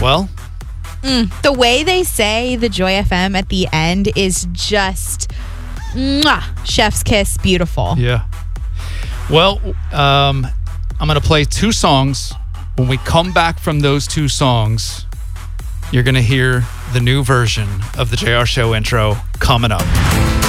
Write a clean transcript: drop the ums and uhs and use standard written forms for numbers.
Well, The way they say the Joy FM at the end is just mwah, chef's kiss, beautiful. yeah. Well, I'm going to play 2 songs. When we come back from those 2 songs, you're going to hear the new version of the JR Show intro coming up.